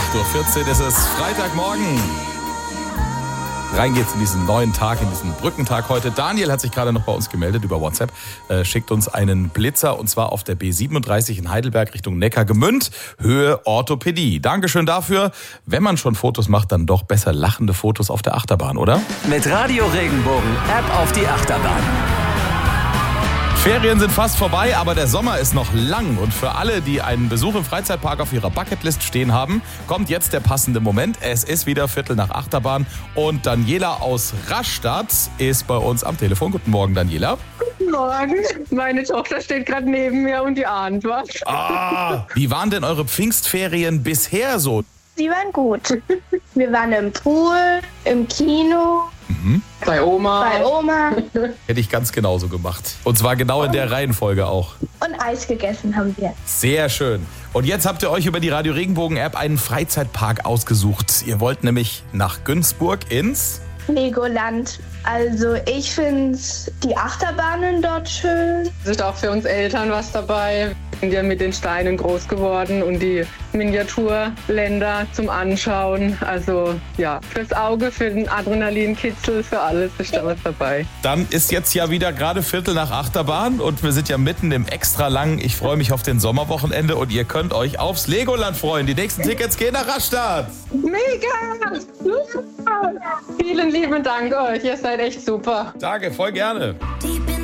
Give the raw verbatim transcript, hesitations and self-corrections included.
acht Uhr vierzehn ist es, Freitagmorgen. Rein geht's in diesen neuen Tag, in diesen Brückentag heute. Daniel hat sich gerade noch bei uns gemeldet über WhatsApp, äh, schickt uns einen Blitzer und zwar auf der B siebenunddreißig in Heidelberg Richtung Neckargemünd, Höhe Orthopädie. Dankeschön dafür. Wenn man schon Fotos macht, dann doch besser lachende Fotos auf der Achterbahn, oder? Mit Radio Regenbogen App auf die Achterbahn. Ferien sind fast vorbei, aber der Sommer ist noch lang. Und für alle, die einen Besuch im Freizeitpark auf ihrer Bucketlist stehen haben, kommt jetzt der passende Moment. Es ist wieder Viertel nach Achterbahn und Daniela aus Rastatt ist bei uns am Telefon. Guten Morgen, Daniela. Guten Morgen. Meine Tochter steht gerade neben mir und die ahnt was. Ah, wie waren denn eure Pfingstferien bisher so? Sie waren gut. Wir waren im Pool, im Kino, Mhm. Bei Oma. bei Oma Hätte ich ganz genauso gemacht. Und zwar genau in der Reihenfolge auch. und Eis gegessen haben wir. Sehr schön. Und jetzt habt ihr euch über die Radio Regenbogen App einen Freizeitpark ausgesucht. Ihr wollt nämlich nach Günzburg ins... Legoland. Also ich finde die Achterbahnen dort schön. Es ist auch für uns Eltern was dabei. Wir sind ja mit den Steinen groß geworden und die Miniaturländer zum Anschauen. Also ja, fürs Auge, für den Adrenalinkitzel, für alles ist da was dabei. Dann ist jetzt ja wieder gerade Viertel nach Achterbahn und wir sind ja mitten im extra langen Ich freue mich auf den Sommerwochenende und ihr könnt euch aufs Legoland freuen. Die nächsten Tickets gehen nach Rastatt. Mega! Super! Vielen lieben Dank euch, ihr seid echt super. Danke, voll gerne.